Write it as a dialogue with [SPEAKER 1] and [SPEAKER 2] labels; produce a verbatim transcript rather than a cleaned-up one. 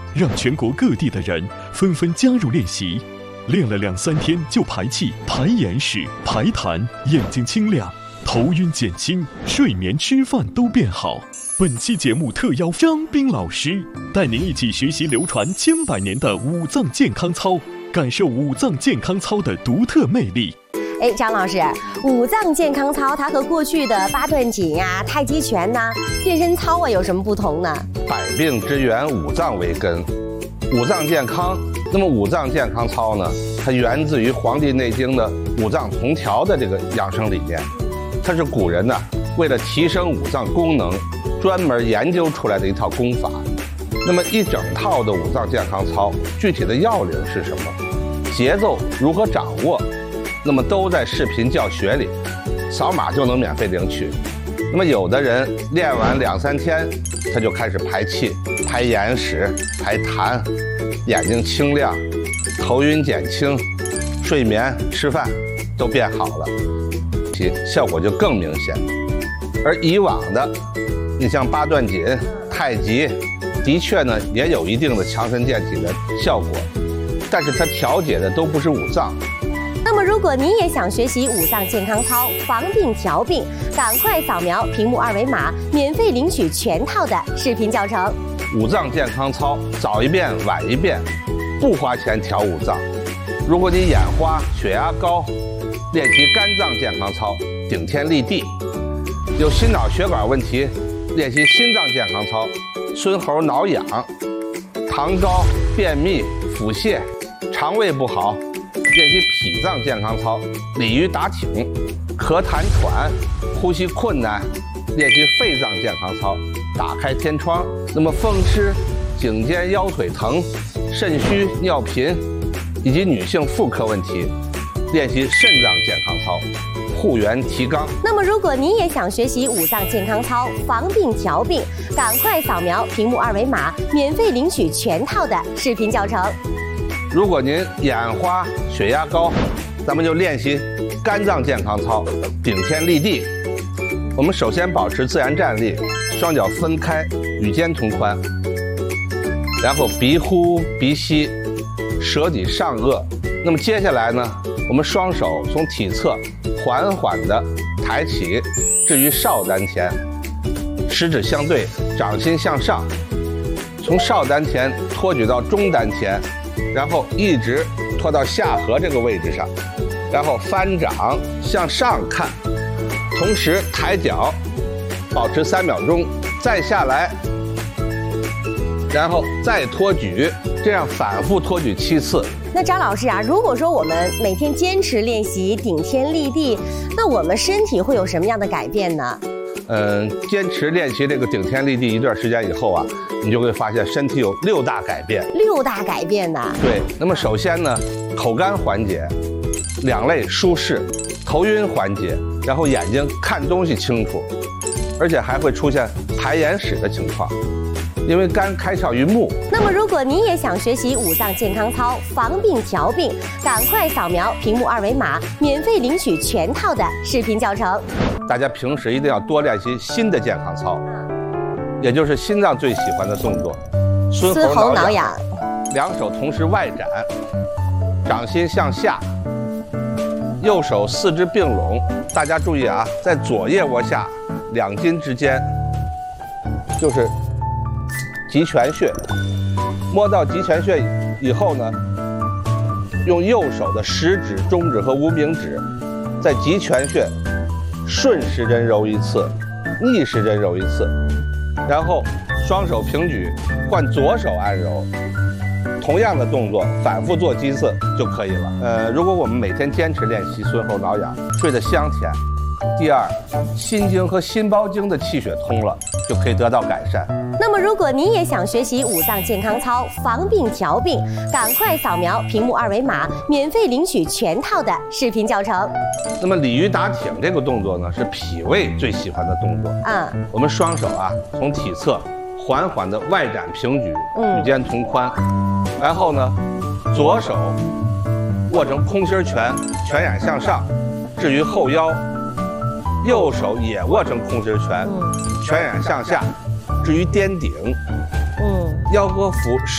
[SPEAKER 1] 让全国各地的人纷纷加入练习。练了两三天就排气、排眼屎、排痰，眼睛清亮，头晕减轻，睡眠、吃饭都变好。本期节目特邀张斌老师，带您一起学习流传千百年的五脏健康操，感受五脏健康操的独特魅力。
[SPEAKER 2] 哎，张老师，五脏健康操它和过去的八段锦呀、太极拳呐、健身操啊有什么不同呢？
[SPEAKER 3] 百病之源，五脏为根，五脏健康。那么五脏健康操呢，它源自于《黄帝内经》的五脏同调的这个养生理念，它是古人呢为了提升五脏功能，专门研究出来的一套功法。那么一整套的五脏健康操，具体的要领是什么？节奏如何掌握？那么都在视频教学里，扫码就能免费领取。那么有的人练完两三天，他就开始排气、排眼屎、排痰，眼睛清亮，头晕减轻，睡眠、吃饭都变好了，其效果就更明显。而以往的，你像八段锦、太极，的确呢也有一定的强身健体的效果，但是它调节的都不是五脏。
[SPEAKER 2] 那么，如果您也想学习五脏健康操，防病调病，赶快扫描屏幕二维码，免费领取全套的视频教程。
[SPEAKER 3] 五脏健康操，早一遍晚一遍，不花钱调五脏。如果你眼花、血压高，练习肝脏健康操，顶天立地；有心脑血管问题，练习心脏健康操，孙猴挠痒；糖高、便秘、腹泻，肠胃不好，练习脾脏健康操，鲤鱼打挺；咳痰喘，呼吸困难，练习肺脏健康操，打开天窗。那么风湿、颈肩腰腿疼、肾虚、尿频，以及女性妇科问题，练习肾脏健康操，护元提肛。
[SPEAKER 2] 那么，如果您也想学习五脏健康操，防病调病，赶快扫描屏幕二维码，免费领取全套的视频教程。
[SPEAKER 3] 如果您眼花、血压高，咱们就练习肝脏健康操，顶天立地。我们首先保持自然站立，双脚分开，与肩同宽，然后鼻呼鼻吸，舌抵上颚。那么接下来呢，我们双手从体侧缓缓地抬起，置于少丹田，食指相对，掌心向上，从少丹田托举到中丹田，然后一直拖到下颌这个位置上，然后翻掌向上看，同时抬脚，保持三秒钟，再下来，然后再托举，这样反复托举七次。
[SPEAKER 2] 那张老师啊，如果说我们每天坚持练习顶天立地，那我们身体会有什么样的改变呢？
[SPEAKER 3] 嗯，坚持练习这个顶天立地一段时间以后啊，你就会发现身体有六大改变。
[SPEAKER 2] 六大改变呢？
[SPEAKER 3] 对，那么首先呢，口干缓解，两肋舒适，头晕缓解，然后眼睛看东西清楚，而且还会出现排眼屎的情况，因为肝开窍于目。
[SPEAKER 2] 那么，如果您也想学习五脏健康操，防病调病，赶快扫描屏幕二维码，免费领取全套的视频教程。
[SPEAKER 3] 大家平时一定要多练习心的健康操，也就是心脏最喜欢的动作，
[SPEAKER 2] 孙猴挠痒。
[SPEAKER 3] 两手同时外展，掌心向下，右手四肢并拢。大家注意啊，在左腋窝下两筋之间就是极泉穴，摸到极泉穴以后呢，用右手的食指、中指和无名指在极泉穴顺时针揉一次，逆时针揉一次，然后双手平举，换左手按揉，同样的动作反复做几次就可以了。呃，如果我们每天坚持练习孙猴挠痒，睡得香甜。第二，心经和心包经的气血通了，就可以得到改善。
[SPEAKER 2] 那么，如果您也想学习五脏健康操，防病调病，赶快扫描屏幕二维码，免费领取全套的视频教程。
[SPEAKER 3] 那么鲤鱼打挺这个动作呢，是脾胃最喜欢的动作。
[SPEAKER 2] 嗯，
[SPEAKER 3] 我们双手啊，从体侧缓缓的外展平举，与肩同宽，然后呢，左手握成空心拳，拳眼向上，置于后腰。右手也握成空心拳，拳眼向下，置于颠顶，嗯，腰和腹